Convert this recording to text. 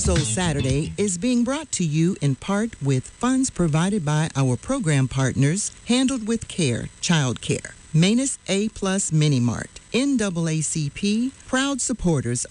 Soul Saturday is being brought to you in part with funds provided by our program partners, Handled with Care, Child Care, Manus A Plus Mini Mart, NAACP, proud supporters